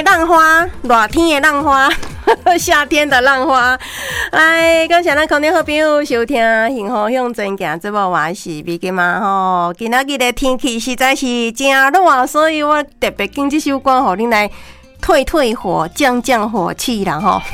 的浪花，热天的浪花，夏天的浪花。来，感谢咱空中好朋友收听《幸福向前行》节目，我是美金嘛吼。今仔日的天气实在是真热，所以我特别拣这首歌，互恁来退火、降火气啦吼。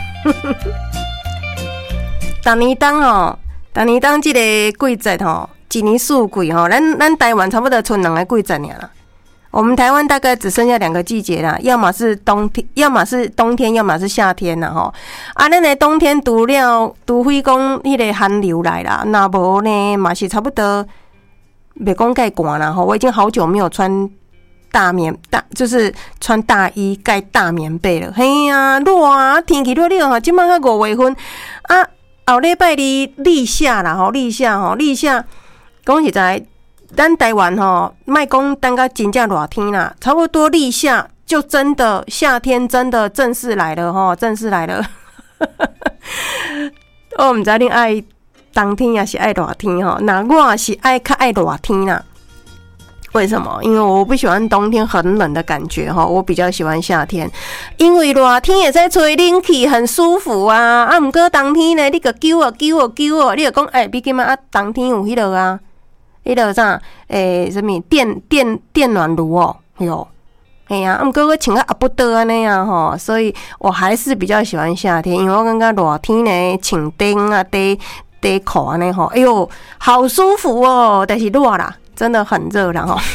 逐年当这个季节吼，一年四季吼，咱台湾差不多剩2个季节尔啦。我们台湾大概只剩下2个季节啦，要么是冬天，要么是夏天啦吼。啊，咱的冬天除非讲迄个寒流来啦，那无呢嘛是差不多，别讲盖寒啦吼。我已经好久没有穿就是穿大衣盖大棉被了。嘿呀，热啊，天气热热吼，即摆才5月份啊，后礼拜日立夏啦吼，立夏，讲实在。咱台湾吼，莫讲等到真正热天啦，差不多立夏就真的夏天真的正式来了吼，正式来了。我毋知恁爱冬天也是爱热天吼，那我是爱较爱热天啦。为什么？因为我不喜欢冬天很冷的感觉哈，我比较喜欢夏天，因为热天也在吹冷气，很舒服啊。啊，毋过冬天呢，你个揪哦，你就讲比今啊冬天有迄落啊。迄个啥？什么电暖炉哦？哟，哎呀，毋过我穿个阿不得安尼啊吼，所以我还是比较喜欢夏天，因为我感觉热天呢，穿灯啊、短裤安尼吼，哎呦，好舒服哦。但是热啦，真的很热啦吼。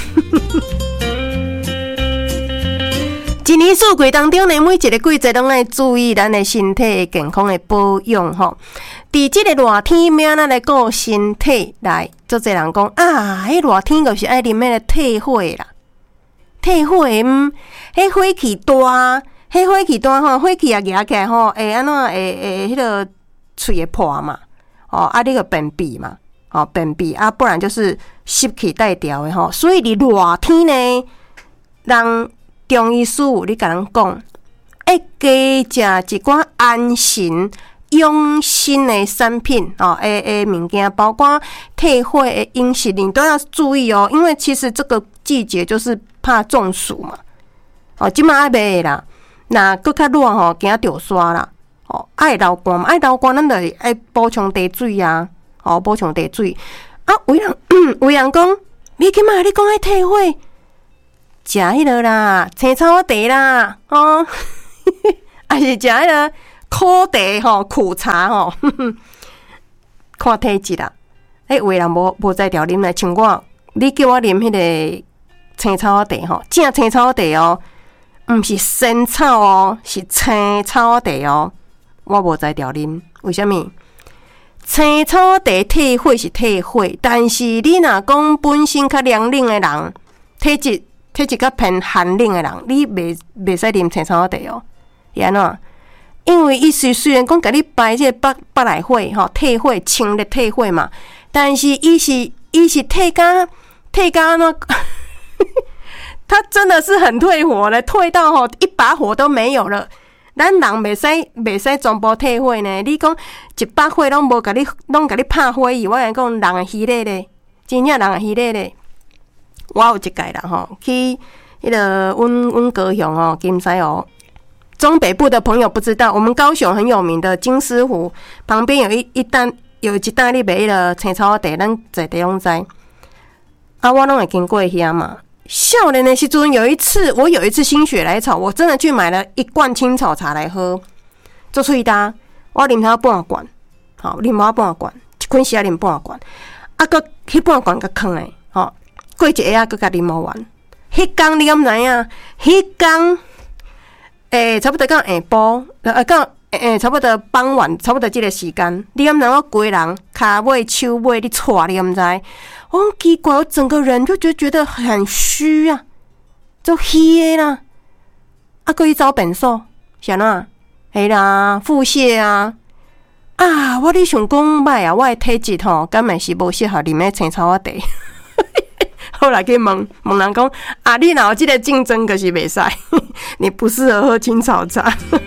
一年四季当中呢，每一个季节拢爱注意咱的身体健康的保养吼。伫即个热天，要咱来顾身体来，足侪人讲啊，迄热天就是爱啉迄个退火啦。退火，迄火气大，吼，火气也压起来吼，会安怎迄个喙会破嘛，哦，啊，你个便秘嘛，哦，便秘啊，不然就是湿气带调的吼。所以伫热天呢，人中医师你甲人讲，加食一寡安神。养生的产品哦，物件，包括退火的饮食，你都要注意哦。因为其实这个季节就是怕中暑嘛。哦，即马爱卖啦，那搁较热吼，惊着刷啦。哦，爱流汗嘛，爱流汗，咱就爱补充茶水啊。哦，补充茶水啊。有人讲，你今嘛你讲爱退火，食迄落啦，青草茶啦，哦，还是食迄落。苦茶吼，苦茶吼，看体质啦。有的人无在调啉来，像我，你叫我啉迄个青草茶吼，正青草茶哦，毋是仙草哦，是青草茶哦。我无在调啉，为什么？青草茶退火是退火，但是你若讲本身较凉冷的人，体质较偏寒冷的人，你袂使啉青草茶哦，是安怎？因为伊虽然讲甲你排这个北来火吼，退火清的退火嘛，但是伊是退甲那，他真的是很退火了，退到吼一把火都没有了。咱人袂使全部退火呢。你讲一把火拢无甲你拍火伊，我讲人会虚咧咧，真正人会虚咧咧。我有一届啦吼，去迄个阮高雄哦，金狮哦。中北部的朋友不知道，我们高雄很有名的金狮湖旁边有一担你卖迄个青草茶，咱在地拢知。啊，我拢会经过遐嘛。少年的时阵，我有一次心血来潮，我真的去买了一罐青草茶来喝，做喙焦，我啉它半罐，好啉它半罐，一捆时啊啉半罐，啊，搁迄半罐搁囥诶，吼，过一下搁甲啉无完。迄天你敢知影？迄天。差不多到下晡，差不多傍晚，差不多这个时间，你敢知我规人骹尾、手尾你喘，你敢知？我很奇怪，我整个人就觉得很虚啊，就虚的啦。啊，搁去找便所，是安怎？嘿啦，腹泻啊！啊，我咧想讲歹啊，我的体质吼，敢会是无适合啉迄青草茶。后来去问人讲啊，你若有这个竞争，可是袂使，你不适合喝青草茶。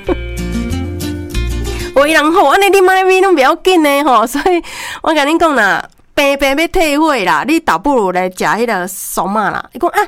有人吼，安尼你买米拢不要紧呢吼，所以我甲恁讲啦，病要退火啦，你倒不如来食迄个松仔啦。伊讲啊，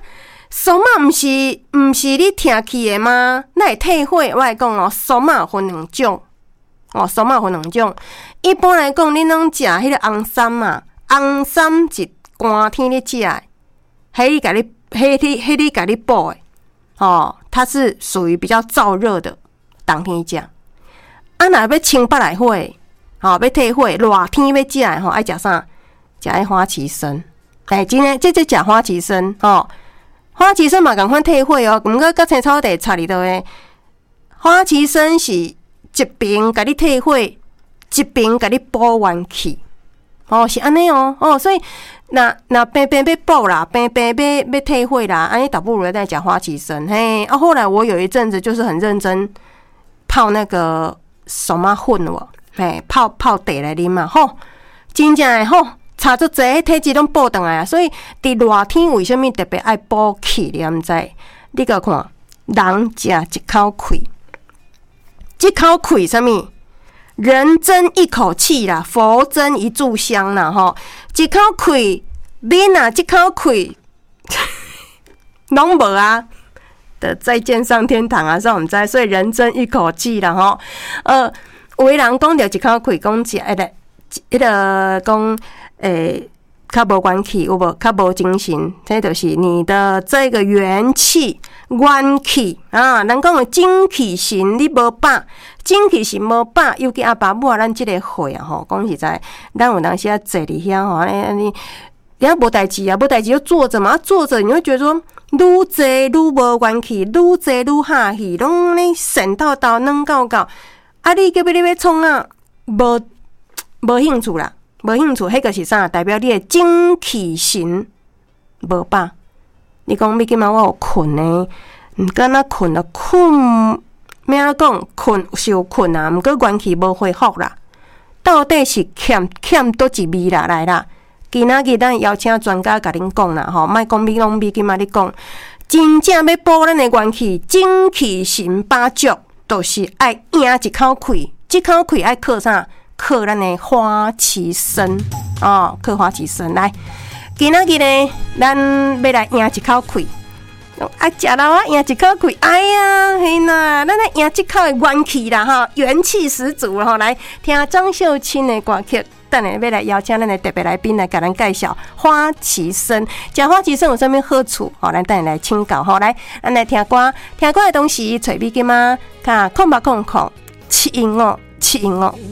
扫码毋是你听去的吗？那会退火，我来讲哦，扫码分两种。哦，扫码分两种。一般来讲，恁拢食迄个红参嘛，红参是寒天咧食的，迄你家己补的。哦，它是属于比较燥热的，冬天食。啊，若要清北来火，哦，要退火，热天要食的吼，爱食啥？食迄花旗参。真诶，这食花旗参哦。花旗参嘛，共款退火哦。毋过，甲青草地插里头诶，花旗参是一边甲你退火，一边甲你补元气。哦，是安尼哦。哦，所以那边要补啦，边要退火啦，安尼倒不如再食花旗参。嘿，啊，后来我有一阵子就是很认真泡那个扫码粉哦，嘿，泡茶来啉嘛，吼，真正诶吼。差足济，体质拢补倒来啊！所以伫热天为什么特别爱补气？你毋知？你甲看，人食一口气，这口气什么？人争一口气啦，佛争一炷香啦，吼！一口气，你若这口气拢无啊，的再见上天堂啊！所以毋知，所以人争一口气啦，吼。有的人讲着一口气，讲食迄个讲。较无元气，有无？较无精神，这就是你的这个元气、元气啊。人讲的精气神，你无饱，精气神无饱，尤其阿爸母啊，咱即个岁啊，吼，讲实在，咱有当时啊坐伫遐吼，安尼无代志啊，无代志就坐着嘛，坐着你会觉得说，愈坐愈无元气，愈坐愈哈气，拢咧神叨叨、软到到，啊，你叫要创啊，无兴趣啦。无兴趣，迄个是啥？代表你的精气神无饱。你讲你今仔我有困呢，毋敢若困了困，咩啊讲困是有困啊，毋过元气无恢复啦。到底是欠倒一味啦？来啦，今仔日咱邀请专家甲恁讲啦，吼，莫讲你讲你今仔日讲，真正要补咱的元气，精气神饱足，就是爱赢一口气，这口气爱靠啥？靠咱的花旗参哦，靠花旗参来。今仔日呢，咱要来赢一口气，啊，食到啊赢一口气，哎呀，嘿呐，咱来赢一口的元气啦哈，元气十足啦哈！来听张秀清的歌曲，等下要来邀请咱的特别来宾来给咱介绍花旗参。食花旗参有啥物好处？好，咱等下来请教哈。来，咱来听歌，听歌的同时，找美金啊，看控715。